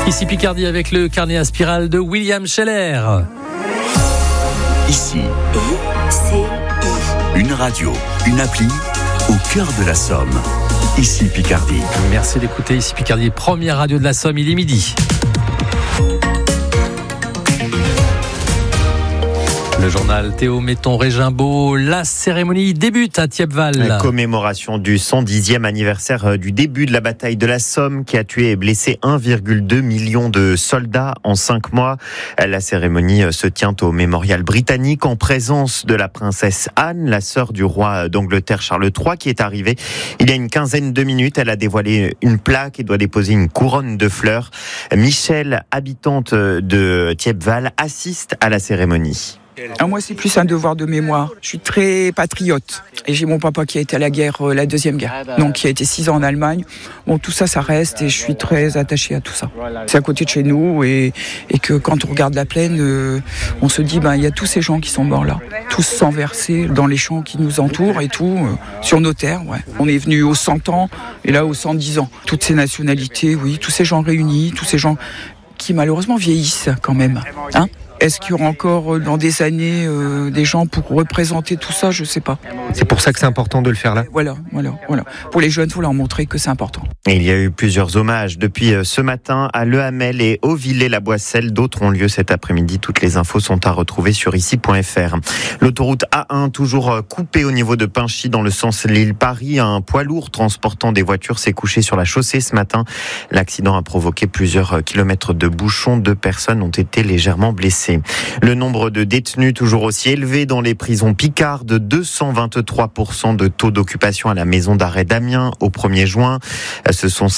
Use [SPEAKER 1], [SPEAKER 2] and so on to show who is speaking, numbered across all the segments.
[SPEAKER 1] Ici Picardie avec le carnet à spirale de William Scheller.
[SPEAKER 2] Ici, une radio, une appli au cœur de la Somme. Ici Picardie.
[SPEAKER 1] Merci d'écouter Ici Picardie, première radio de la Somme, il est midi. Le journal Théo Metton-Régimbaud, la cérémonie débute à Thiepval.
[SPEAKER 3] La commémoration du 110e anniversaire du début de la bataille de la Somme qui a tué et blessé 1,2 million de soldats en 5 mois. La cérémonie se tient au mémorial britannique en présence de la princesse Anne, la sœur du roi d'Angleterre Charles III qui est arrivée il y a une quinzaine de minutes. Elle a dévoilé une plaque et doit déposer une couronne de fleurs. Michel, habitante de Thiepval, assiste à la cérémonie.
[SPEAKER 4] Moi, c'est plus un devoir de mémoire. Je suis très patriote. Et j'ai mon papa qui a été à la guerre, la Deuxième Guerre. Donc, qui a été 6 ans en Allemagne. Bon, tout ça, ça reste et je suis très attachée à tout ça. C'est à côté de chez nous et que quand on regarde la plaine, on se dit, il y a tous ces gens qui sont morts là. Tous sang versés dans les champs qui nous entourent et tout, sur nos terres, ouais. On est venu aux 100 ans et là aux 110 ans. Toutes ces nationalités, oui, tous ces gens réunis, tous ces gens qui malheureusement vieillissent quand même, hein. Est-ce qu'il y aura encore dans des années des gens pour représenter tout ça? Je ne sais pas.
[SPEAKER 5] C'est pour ça que c'est important de le faire là.
[SPEAKER 4] Voilà. Pour les jeunes, il faut leur montrer que c'est important.
[SPEAKER 3] Et il y a eu plusieurs hommages depuis ce matin à Le Hamel et au Villers-la-Boisselle. D'autres ont lieu cet après-midi. Toutes les infos sont à retrouver sur ici.fr. L'autoroute A1 toujours coupée au niveau de Pinchy dans le sens Lille-Paris. Un poids lourd transportant des voitures s'est couché sur la chaussée ce matin. L'accident a provoqué plusieurs kilomètres de bouchons. 2 personnes ont été légèrement blessées. Le nombre de détenus toujours aussi élevé dans les prisons picardes, 223% de taux d'occupation à la maison d'arrêt d'Amiens au 1er juin. Ce sont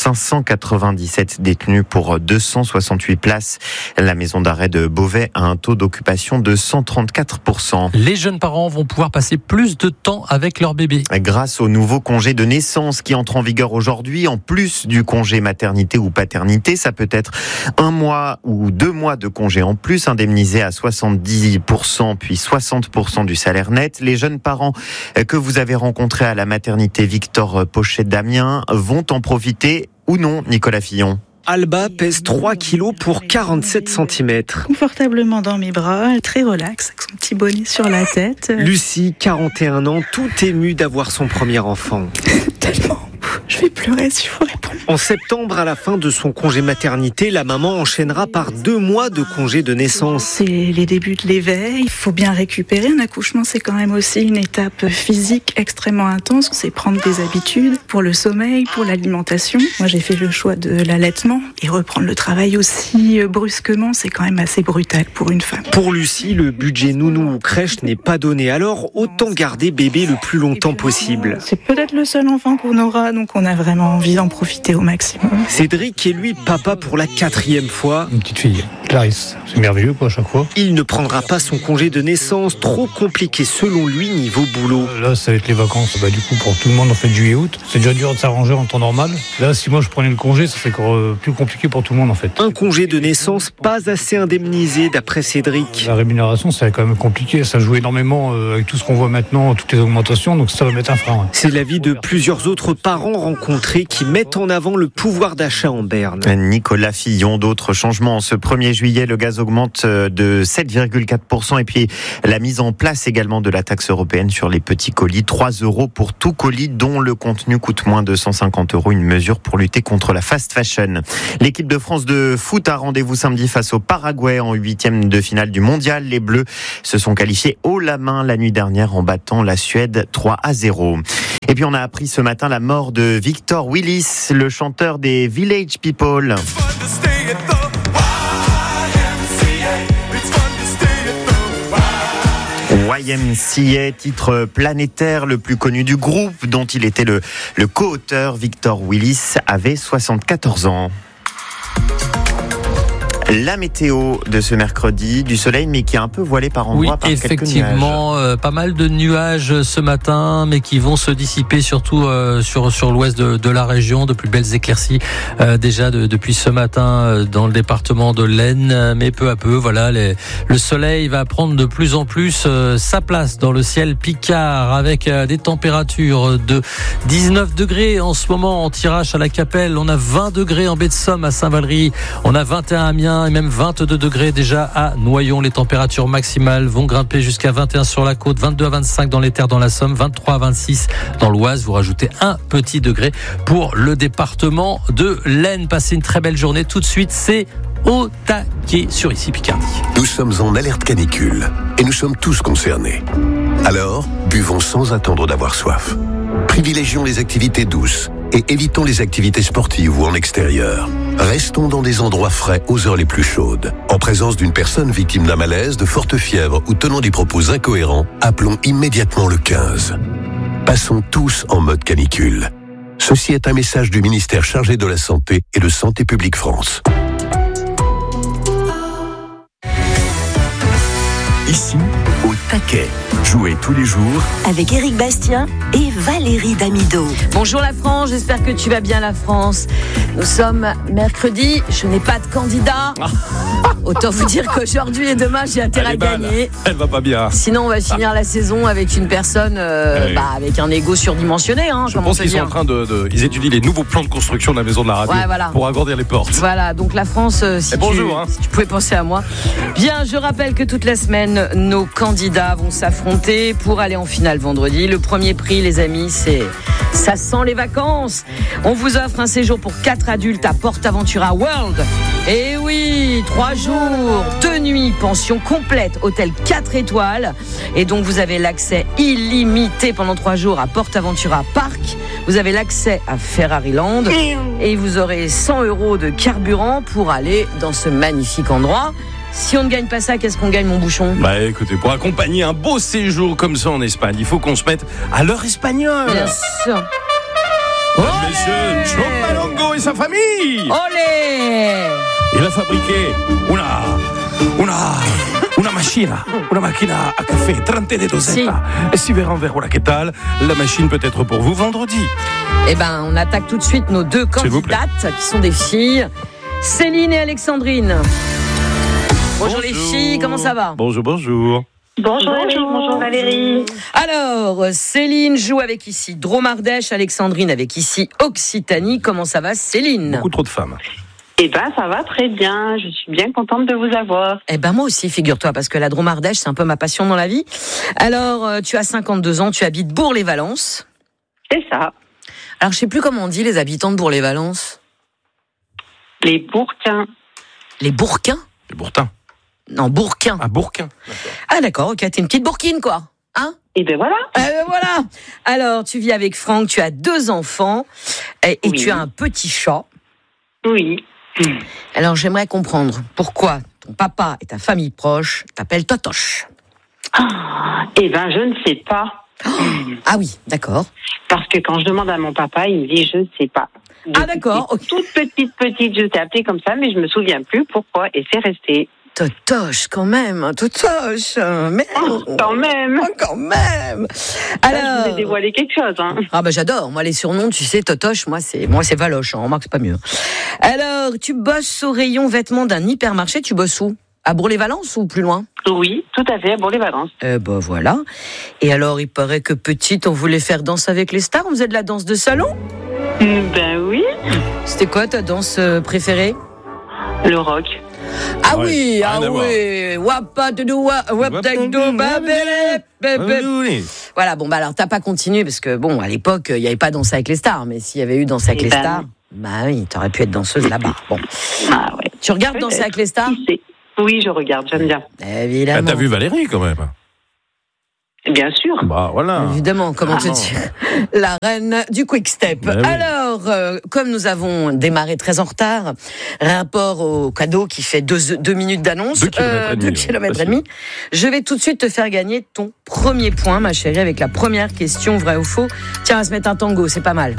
[SPEAKER 3] 597 détenus pour 268 places. La maison d'arrêt de Beauvais a un taux d'occupation de 134%.
[SPEAKER 1] Les jeunes parents vont pouvoir passer plus de temps avec leur bébé.
[SPEAKER 3] Grâce au nouveau congé de naissance qui entre en vigueur aujourd'hui, en plus du congé maternité ou paternité, ça peut être 1 mois ou 2 mois de congé en plus, indemnisé à 70% puis 60% du salaire net. Les jeunes parents que vous avez rencontrés à la maternité Victor Pochet d'Amiens vont en profiter ou non, Nicolas Fillon?
[SPEAKER 5] Alba pèse 3 kilos pour 47 cm.
[SPEAKER 6] Confortablement dans mes bras, très relax, avec son petit bonnet sur la tête.
[SPEAKER 5] Lucie, 41 ans, tout émue d'avoir son premier enfant.
[SPEAKER 6] Tellement. Je vais pleurer si je vous réponds.
[SPEAKER 5] En septembre, à la fin de son congé maternité, la maman enchaînera par 2 mois de congé de naissance.
[SPEAKER 6] C'est les débuts de l'éveil. Il faut bien récupérer. Un accouchement, c'est quand même aussi une étape physique extrêmement intense. C'est prendre des habitudes pour le sommeil, pour l'alimentation. Moi, j'ai fait le choix de l'allaitement. Et reprendre le travail aussi brusquement, c'est quand même assez brutal pour une femme.
[SPEAKER 5] Pour Lucie, le budget nounou ou crèche n'est pas donné. Alors, autant garder bébé le plus longtemps possible.
[SPEAKER 6] C'est peut-être le seul enfant qu'on aura, donc on a vraiment envie d'en profiter au maximum.
[SPEAKER 5] Cédric est lui papa pour la 4e fois.
[SPEAKER 7] Une petite fille, Clarisse. C'est merveilleux à chaque fois.
[SPEAKER 5] Il ne prendra pas son congé de naissance, trop compliqué selon lui niveau boulot.
[SPEAKER 7] Là, ça va être les vacances. Du coup, pour tout le monde, en fait, juillet-août, c'est déjà dur de s'arranger en temps normal. Là, si moi je prenais le congé, ça serait plus compliqué pour tout le monde en fait.
[SPEAKER 5] Un congé de naissance pas assez indemnisé d'après Cédric.
[SPEAKER 7] La rémunération, c'est quand même compliqué. Ça joue énormément avec tout ce qu'on voit maintenant, toutes les augmentations, donc ça va mettre un frein. Ouais.
[SPEAKER 5] C'est l'avis de plusieurs autres parents rencontrés qui mettent en avant le pouvoir d'achat en berne.
[SPEAKER 3] Nicolas Fillon, d'autres changements. Ce 1er juillet, le gaz augmente de 7,4% et puis la mise en place également de la taxe européenne sur les petits colis. 3 € pour tout colis dont le contenu coûte moins de 150 €. Une mesure pour lutter contre la fast fashion. L'équipe de France de foot a rendez-vous samedi face au Paraguay en 8e de finale du mondial. Les Bleus se sont qualifiés haut la main la nuit dernière en battant la Suède 3-0. Et puis on a appris ce matin la mort de Victor Willis, le chanteur des Village People. YMCA, titre planétaire le plus connu du groupe, dont il était le co-auteur. Victor Willis avait 74 ans. La météo de ce mercredi, du soleil, mais qui est un peu voilé par endroits par quelques nuages.
[SPEAKER 1] Oui, effectivement, pas mal de nuages ce matin, mais qui vont se dissiper surtout sur l'ouest de la région. De plus belles éclaircies déjà depuis ce matin dans le département de l'Aisne, mais peu à peu, voilà, le soleil va prendre de plus en plus sa place dans le ciel picard, avec des températures de 19 degrés en ce moment en Thiérache à la Capelle. On a 20 degrés en baie de Somme à Saint-Valery. On a 21 à Amiens et même 22 degrés déjà à Noyon. Les températures maximales vont grimper jusqu'à 21 sur la côte, 22 à 25 dans les terres dans la Somme, 23 à 26 dans l'Oise. Vous rajoutez un petit degré pour le département de l'Aisne. Passez une très belle journée. Tout de suite, c'est au taquet sur Ici Picardie.
[SPEAKER 8] Nous sommes en alerte canicule et nous sommes tous concernés. Alors, buvons sans attendre d'avoir soif. Privilégions les activités douces et évitons les activités sportives ou en extérieur. Restons dans des endroits frais aux heures les plus chaudes. En présence d'une personne victime d'un malaise, de forte fièvre ou tenant des propos incohérents, appelons immédiatement le 15. Passons tous en mode canicule. Ceci est un message du ministère chargé de la Santé et de Santé publique France.
[SPEAKER 2] Ici, au taquet. Jouez tous les jours
[SPEAKER 9] avec Éric Bastien et Valérie Damido.
[SPEAKER 10] Bonjour la France, j'espère que tu vas bien la France. Nous sommes mercredi, je n'ai pas de candidat. Autant vous dire qu'aujourd'hui et demain j'ai intérêt à gagner.
[SPEAKER 11] Elle va pas bien.
[SPEAKER 10] Sinon on va finir la saison avec une personne avec un ego surdimensionné.
[SPEAKER 11] Je pense qu'ils sont en train ils étudient les nouveaux plans de construction de la maison de la radio pour agrandir les portes.
[SPEAKER 10] Voilà, donc la France, si tu pouvais penser à moi. Bien, je rappelle que toute la semaine, nos candidats vont s'affronter pour aller en finale vendredi. Le premier prix, les amis, ça sent les vacances. On vous offre un séjour pour 4 adultes à PortAventura World. Et oui, 3 jours, 2 nuits, pension complète, hôtel 4 étoiles. Et donc vous avez l'accès illimité pendant 3 jours à PortAventura Park. Vous avez l'accès à Ferrariland. Et vous aurez 100 € de carburant pour aller dans ce magnifique endroit. Si on ne gagne pas ça, qu'est-ce qu'on gagne, mon bouchon ?
[SPEAKER 11] Écoutez, pour accompagner un beau séjour comme ça en Espagne, il faut qu'on se mette à l'heure espagnole.
[SPEAKER 10] Bien sûr.
[SPEAKER 11] Monsieur Chomalongo et sa famille.
[SPEAKER 10] Olé!
[SPEAKER 11] Il a fabriqué una máquina a café, 30 de dosetta. Et si verrons vers voilà que tal, la machine peut être pour vous vendredi.
[SPEAKER 10] Eh ben, on attaque tout de suite nos 2 candidates qui sont des filles, Céline et Alexandrine. Bonjour les filles, comment ça va ?
[SPEAKER 11] Bonjour.
[SPEAKER 12] Bonjour Valérie.
[SPEAKER 10] Alors, Céline joue avec ici Dromardèche, Alexandrine avec ici Occitanie. Comment ça va, Céline ?
[SPEAKER 11] Beaucoup trop de femmes.
[SPEAKER 12] Ça va très bien, je suis bien contente de vous avoir.
[SPEAKER 10] Moi aussi, figure-toi, parce que la Dromardèche, c'est un peu ma passion dans la vie. Alors, tu as 52 ans, tu habites Bourg-les-Valences.
[SPEAKER 12] C'est ça.
[SPEAKER 10] Alors, je sais plus comment on dit les habitants de Bourg-les-Valences.
[SPEAKER 12] Les Bourquins.
[SPEAKER 10] Les Bourquins ?
[SPEAKER 11] Les Bourquins.
[SPEAKER 10] Non, Bourquin.
[SPEAKER 11] Ah, Bourquin.
[SPEAKER 10] Ah, d'accord, ok, t'es une petite bourquine, quoi. Hein ?
[SPEAKER 12] Et voilà.
[SPEAKER 10] Voilà. Alors, tu vis avec Franck, tu as 2 enfants et tu as un petit chat.
[SPEAKER 12] Oui.
[SPEAKER 10] Alors, j'aimerais comprendre pourquoi ton papa et ta famille proche t'appellent Totoche.
[SPEAKER 12] Je ne sais pas.
[SPEAKER 10] Ah oui, d'accord.
[SPEAKER 12] Parce que quand je demande à mon papa, il me dit je ne sais pas.
[SPEAKER 10] D'accord. Okay.
[SPEAKER 12] Toute petite, je t'ai appelée comme ça, mais je me souviens plus pourquoi, et c'est resté.
[SPEAKER 10] Totoche, quand même, Totoche. Merde.
[SPEAKER 12] Quand même.
[SPEAKER 10] Alors,
[SPEAKER 12] je vous ai dévoilé quelque chose.
[SPEAKER 10] J'adore. Moi, les surnoms, tu sais, Totoche, moi, c'est Valoche. Remarque, c'est pas mieux. Alors, tu bosses au rayon vêtements d'un hypermarché. Tu bosses où ? À Bourg-les-Valences ou plus loin ?
[SPEAKER 12] Oui, tout à fait, à Bourg-les-Valences.
[SPEAKER 10] Voilà. Et alors, il paraît que petite, on voulait faire Danse avec les stars. On faisait de la danse de salon ?
[SPEAKER 12] Oui.
[SPEAKER 10] C'était quoi ta danse préférée ?
[SPEAKER 12] Le rock.
[SPEAKER 10] Ah oui. Voilà, alors t'as pas continué parce que à l'époque, il n'y avait pas Danse avec les stars, mais s'il y avait eu Danse avec les stars, oui, t'aurais pu être danseuse là-bas. Bon.
[SPEAKER 12] Ah ouais.
[SPEAKER 10] Tu regardes Danse avec les stars ?
[SPEAKER 12] Oui, je regarde, j'aime bien.
[SPEAKER 10] Évidemment.
[SPEAKER 11] T'as vu Valérie quand même ?
[SPEAKER 12] Bien sûr.
[SPEAKER 11] Voilà.
[SPEAKER 10] Évidemment, comment te dire ? La reine du quick step. Oui. Alors, comme nous avons démarré très en retard, rapport au cadeau qui fait 2 minutes d'annonce, 2 kilomètres et demi, je vais tout de suite te faire gagner ton premier point, ma chérie, avec la première question, vrai ou faux. Tiens, on va se mettre un tango, c'est pas mal.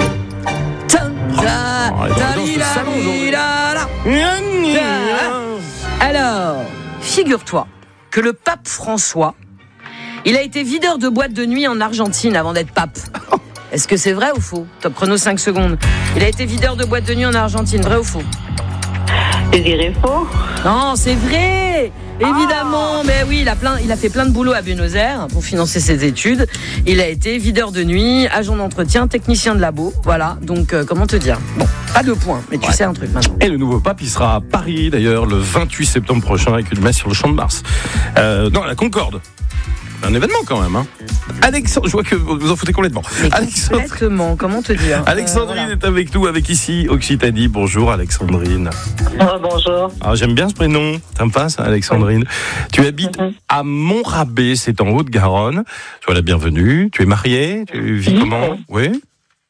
[SPEAKER 10] Alors, figure-toi que le pape François, il a été videur de boîte de nuit en Argentine avant d'être pape. Est-ce que c'est vrai ou faux? Top chrono 5 secondes. Il a été videur de boîte de nuit en Argentine, vrai ou faux?
[SPEAKER 12] Je dirais faux.
[SPEAKER 10] Non, c'est vrai. Évidemment, mais oui, il a fait plein de boulot à Buenos Aires pour financer ses études. Il a été videur de nuit, agent d'entretien, technicien de labo. Voilà, donc comment te dire? Bon, pas de points, mais tu sais un truc maintenant.
[SPEAKER 11] Et le nouveau pape, il sera à Paris d'ailleurs le 28 septembre prochain avec une messe sur le Champ de Mars. Non, à la Concorde. Un événement quand même, hein. Alexandre, je vois que vous en foutez complètement.
[SPEAKER 10] Complètement, comment te dire?
[SPEAKER 11] Alexandrine est avec nous, avec ici Occitanie. Bonjour Alexandrine.
[SPEAKER 12] Bonjour.
[SPEAKER 11] Alors, j'aime bien ce prénom, ça me passe, Alexandrine. Tu habites à Montrabé, c'est en Haute-Garonne. Sois la bienvenue. Tu es mariée, tu vis comment? Oui,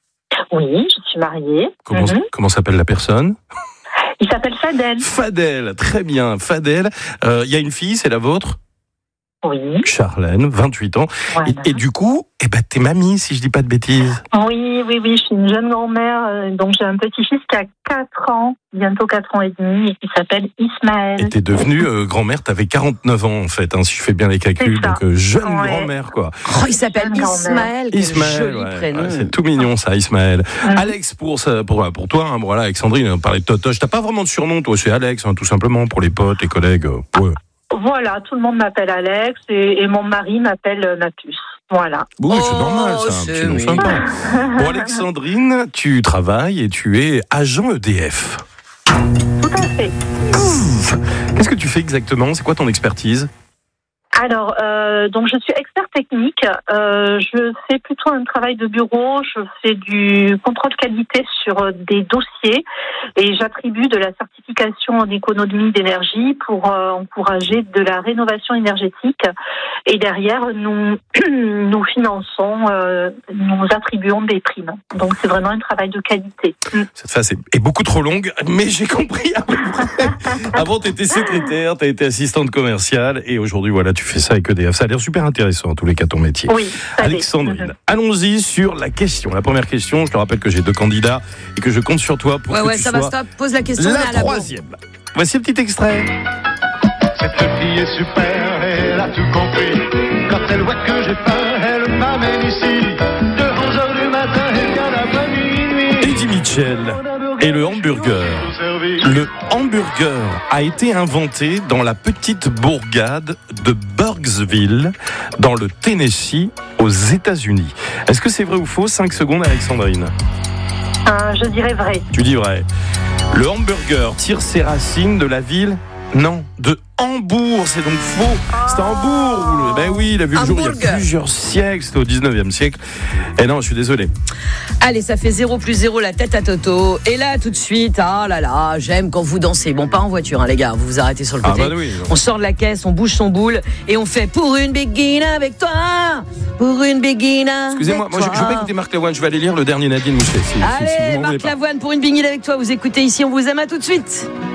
[SPEAKER 12] je suis mariée.
[SPEAKER 11] Comment s'appelle la personne?
[SPEAKER 12] Il s'appelle Fadel.
[SPEAKER 11] Fadel, très bien, Fadel. Il y a une fille, c'est la vôtre?
[SPEAKER 12] Oui.
[SPEAKER 11] Charlène, 28 ans.
[SPEAKER 12] Voilà.
[SPEAKER 11] Et du coup, t'es mamie, si je dis pas de bêtises.
[SPEAKER 12] Oui, je suis une jeune grand-mère, donc j'ai un petit-fils qui a 4 ans, bientôt 4 ans et demi, et qui s'appelle Ismaël.
[SPEAKER 11] Et t'es devenue grand-mère, t'avais 49 ans en fait, hein, si je fais bien les calculs, donc jeune grand-mère quoi.
[SPEAKER 10] Oh, il s'appelle Ismaël, quel joli prénom.
[SPEAKER 11] C'est tout mignon ça, Ismaël. Alex, pour toi, hein, voilà, Alexandrine, on parlait de Totoche, t'as pas vraiment de surnom, toi, c'est Alex, hein, tout simplement, pour les potes, les collègues. Ouais.
[SPEAKER 12] Voilà, tout le monde m'appelle Alex et mon mari m'appelle Mathus. Voilà.
[SPEAKER 11] Oui, c'est normal, c'est un petit nom sympa. Bon, Alexandrine, tu travailles et tu es agent EDF.
[SPEAKER 12] Tout à fait.
[SPEAKER 11] Qu'est-ce que tu fais exactement? C'est quoi ton expertise?
[SPEAKER 12] Alors, donc je suis expert technique. Je fais plutôt un travail de bureau. Je fais du contrôle qualité sur des dossiers et j'attribue de la certification en économie d'énergie pour encourager de la rénovation énergétique. Et derrière, nous finançons, nous attribuons des primes. Donc c'est vraiment un travail de qualité.
[SPEAKER 11] Cette phase est beaucoup trop longue, mais j'ai compris à peu près. Avant, tu étais secrétaire, tu as été assistante commerciale et aujourd'hui, voilà, tu fais ça avec EDF. Ça a l'air super intéressant, en tous les cas, ton métier.
[SPEAKER 12] Oui.
[SPEAKER 11] Alexandrine, allons-y sur la question. La première question, je te rappelle que j'ai 2 candidats et que je compte sur toi pour que tu sois
[SPEAKER 10] stop. Pose la question.
[SPEAKER 11] la troisième. Voici un petit extrait.
[SPEAKER 13] Cette fille est super, elle a tout compris. Quand elle voit que j'ai peur, elle m'amène ici. De 11h du matin, elle vient l'après-minuit.
[SPEAKER 11] Eddie Mitchell et le hamburger. Le hamburger a été inventé dans la petite bourgade de Burksville, dans le Tennessee, aux États-Unis. Est-ce que c'est vrai ou faux? 5 secondes, Alexandrine.
[SPEAKER 12] Je dirais vrai.
[SPEAKER 11] Tu dis vrai. Le hamburger tire ses racines de la ville? Non, de Hambourg, c'est donc faux. C'est Hambourg. Ben oui, il a vu le jour il y a plusieurs siècles, c'était au 19e siècle. Et non, je suis désolé.
[SPEAKER 10] Allez, ça fait 0+0 la tête à Toto. Et là, tout de suite, ah là là, j'aime quand vous dansez. Bon, pas en voiture, hein, les gars, vous vous arrêtez sur le côté.
[SPEAKER 11] Oui.
[SPEAKER 10] On sort de la caisse, on bouge son boule et on fait pour une begin avec toi. Pour une begin.
[SPEAKER 11] Excusez-moi, moi je vais pas écouter Marc Lavoine, je vais aller lire le dernier Nadine Mouchet.
[SPEAKER 10] Allez, Marc Lavoine, pour une begin avec toi. Vous écoutez ici, on vous aime, à tout de suite.